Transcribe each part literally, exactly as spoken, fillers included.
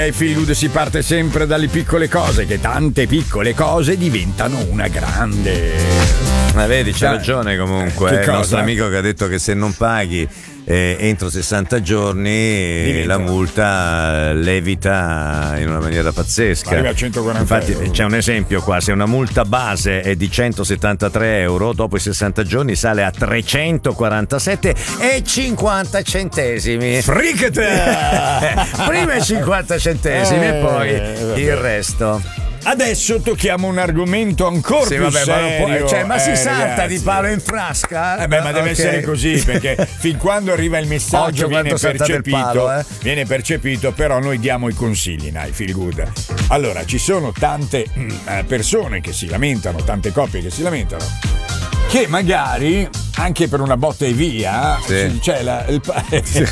E Feel Good si parte sempre dalle piccole cose, che tante piccole cose diventano una grande. Ma vedi, c'ha ragione comunque. Che eh, il cosa? nostro amico che ha detto che se non paghi eh, entro sessanta giorni eh, la multa levita in una maniera pazzesca. Arriva a centoquaranta Infatti euro. c'è un esempio qua: se una multa base è di centosettantatré euro, dopo i sessanta giorni sale a trecentoquarantasette e cinquanta centesimi. Fricate! Prima i cinquanta centesimi Eh, e poi vabbè. il resto. Adesso tocchiamo un argomento ancora Sì, più vabbè, ma non serio. può- cioè, ma si Eh, salta ragazzi. di palo in frasca? Eh beh, ma deve Ok. essere così, perché fin quando arriva il messaggio Occhio viene quanto saltate il percepito, palo, eh. viene percepito, però noi diamo i consigli, dai, Feel Good. Allora, ci sono tante mm, eh, persone che si lamentano, tante coppie che si lamentano, che magari anche per una botta e via Sì. c'è, la- il, pa-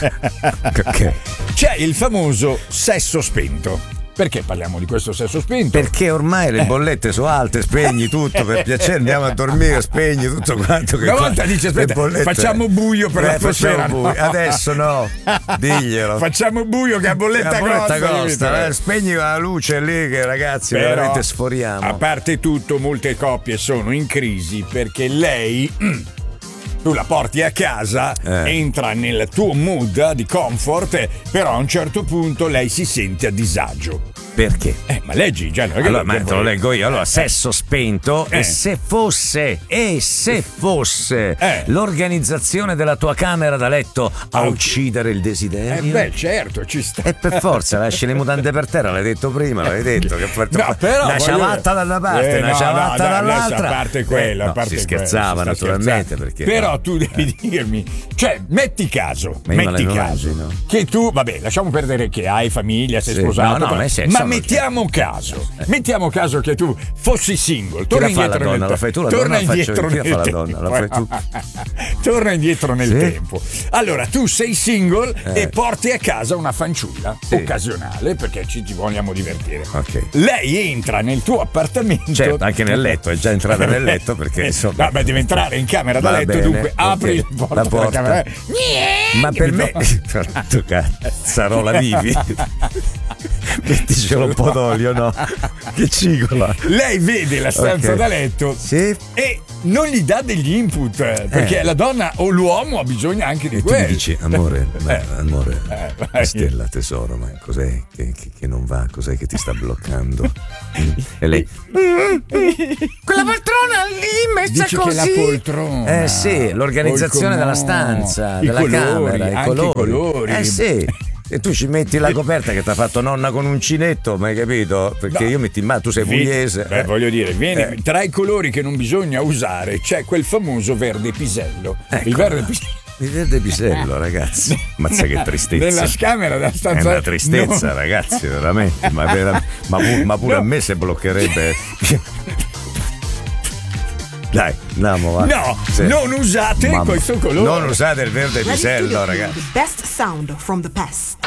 Ok. c'è il famoso sesso spento. Perché parliamo di questo sesso spento? Perché ormai le bollette sono alte, spegni tutto per piacere, andiamo a dormire, spegni tutto quanto. Che Una qua- volta dice, le aspetta, bollette- facciamo buio per Eh, l'atmosfera. facciamo buio. Adesso no, diglielo. Facciamo buio che a bolletta, La bolletta costa, costa, capito? eh, spegni la luce lì che ragazzi Però, veramente sforiamo. A parte tutto, molte coppie sono in crisi perché lei, mm, tu la porti a casa, Eh. entra nel tuo mood di comfort, eh, però a un certo punto lei si sente a disagio. Perché? Eh, ma leggi già. Allora, ma te lo leggo io. Allora, sesso spento. Eh. E se fosse, e se fosse Eh. l'organizzazione della tua camera da letto a uccidere il Eh desiderio? beh, certo, ci sta. E per forza lasci le mutande per terra, l'hai detto prima, l'hai detto che fa- No, però, una voglio- ciabatta da una parte, Eh, una no, ciabatta no, dai, dall'altra. adesso, a parte quello, Eh, a no, parte si quello, scherzava si sta naturalmente scherzando. perché Però no. tu devi dirmi, cioè metti caso, Ma io me metti lo caso immagino. che tu, vabbè, lasciamo perdere che hai famiglia, sei Sì, sposato, no, no, però- nel senso, ma no, mettiamo caso, mettiamo caso che tu fossi single, torna la fa la indietro donna? nel La fai tu la torna donna o la faccio indietro io? Chi la nel fa la tempo. donna? La fai tu? Torna indietro nel Sì. tempo. Allora, tu sei single Eh. e porti a casa una fanciulla Sì. occasionale perché ci, ci vogliamo divertire. Ok. Lei entra nel tuo appartamento. Certo, anche nel letto, è già entrata nel letto perché insomma. Vabbè, deve entrare in camera da Va letto, bene, dunque ok. apri la porta, La della porta. camera. Ma per me, tu cazzarola vivi. Metticelo un po' d'olio, no? Che cigola. Lei vede la stanza Ok. da letto Sì. e non gli dà degli input perché Eh. la donna o l'uomo ha bisogno anche di E tu quello. mi dici, amore, ma, Eh. amore, Eh, vai. Stella, tesoro, ma cos'è che, che- che non va? Cos'è che ti sta bloccando? E lei, Quella poltrona lì messa Dice così. che la poltrona. eh sì, l'organizzazione o il della comò, stanza, i della colori, camera, i anche colori. i colori. Eh sì. E tu ci metti la coperta che ti ha fatto nonna con uncinetto, ma hai capito? Perché No. io metti in mano, tu sei Vi- pugliese. Beh, eh. voglio dire, vieni, Eh. tra i colori che non bisogna usare c'è quel famoso verde pisello. Ecco. Il verde pisello. Il verde pisello, ragazzi. Mazza che tristezza. Nella camera della È stanza. una tristezza, No. ragazzi, veramente. Ma, vera- ma pu- ma pure No. a me se bloccherebbe. Dai, andiamo, va. No, Sì. non usate Mamma. questo colore. Non usate il verde Ready pisello, Studio, ragazzi. the best sound from the past.